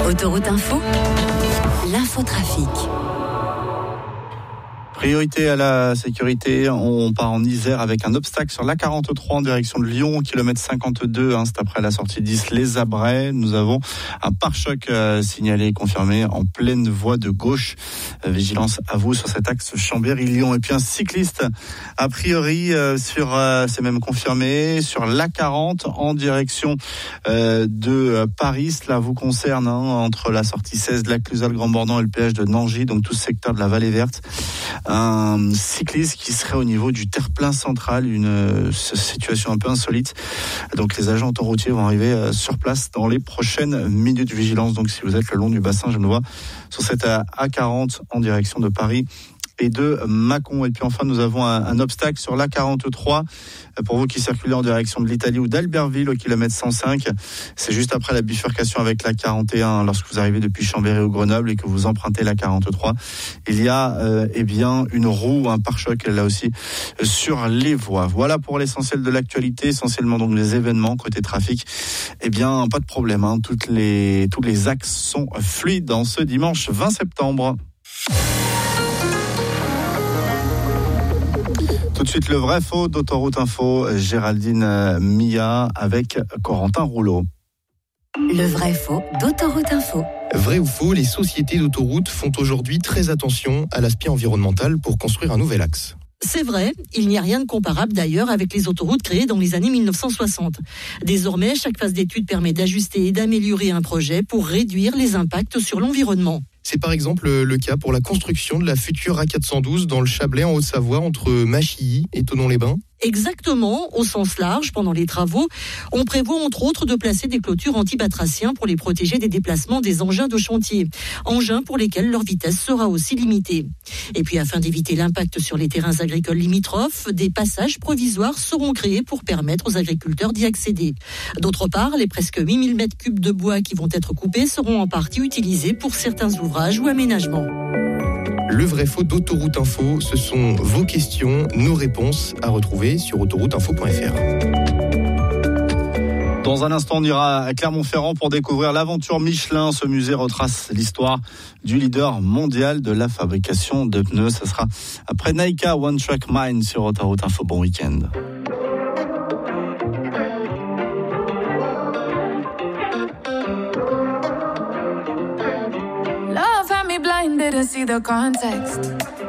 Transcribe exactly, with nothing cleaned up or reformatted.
Autoroute Info, l'infotrafic. Priorité à la sécurité, on part en Isère avec un obstacle sur l'A quarante-trois en direction de Lyon, au kilomètre cinquante-deux, hein, c'est après la sortie dix Les Abrais. Nous avons un pare-choc euh, signalé et confirmé en pleine voie de gauche. Euh, vigilance à vous sur cet axe Chambéry-Lyon. Et puis un cycliste, a priori, euh, sur, euh, c'est même confirmé, sur l'A quarante en direction euh, de euh, Paris. Cela vous concerne, hein, entre la sortie seize de la Cluzal Grand Bornand et le péage de Nangy, donc tout ce secteur de la Vallée Verte. Un cycliste qui serait au niveau du terre-plein central, une situation un peu insolite. Donc les agents autoroutiers vont arriver sur place dans les prochaines minutes. Vigilance, donc si vous êtes le long du bassin genevois, sur cette A quarante en direction de Paris et de Mâcon. Et puis enfin, nous avons un, un obstacle sur l'A quarante-trois pour vous qui circulez en direction de l'Italie ou d'Albertville au kilomètre cent cinq. C'est juste après la bifurcation avec l'A quarante et un lorsque vous arrivez depuis Chambéry ou Grenoble et que vous empruntez l'A quarante-trois. Il y a euh, eh bien une roue, un pare-choc là aussi sur les voies. Voilà pour l'essentiel de l'actualité, essentiellement donc les événements côté trafic. Eh bien pas de problème, hein. Toutes les, tous les axes sont fluides en ce dimanche vingt septembre. Tout de suite, le vrai faux d'Autoroute Info, Géraldine Mia avec Corentin Rouleau. Le vrai faux d'Autoroute Info. Vrai ou faux, les sociétés d'autoroutes font aujourd'hui très attention à l'aspect environnemental pour construire un nouvel axe. C'est vrai, il n'y a rien de comparable d'ailleurs avec les autoroutes créées dans les années mille neuf cent soixante. Désormais, chaque phase d'étude permet d'ajuster et d'améliorer un projet pour réduire les impacts sur l'environnement. C'est par exemple le cas pour la construction de la future A quatre cent douze dans le Chablais en Haute-Savoie entre Machilly et Thonon-les-Bains. Exactement, au sens large, pendant les travaux, on prévoit entre autres de placer des clôtures anti-batraciens pour les protéger des déplacements des engins de chantier, engins pour lesquels leur vitesse sera aussi limitée. Et puis afin d'éviter l'impact sur les terrains agricoles limitrophes, des passages provisoires seront créés pour permettre aux agriculteurs d'y accéder. D'autre part, les presque huit mille mètres cubes de bois qui vont être coupés seront en partie utilisés pour certains ouvrages ou aménagements. Le vrai faux d'Autoroute Info, ce sont vos questions, nos réponses à retrouver sur autoroute info point f r. Dans un instant, on ira à Clermont-Ferrand pour découvrir l'aventure Michelin. Ce musée retrace l'histoire du leader mondial de la fabrication de pneus. Ça sera après Naika One Track Mind sur Autoroute Info. Bon week-end. Love had me blinded to see the context.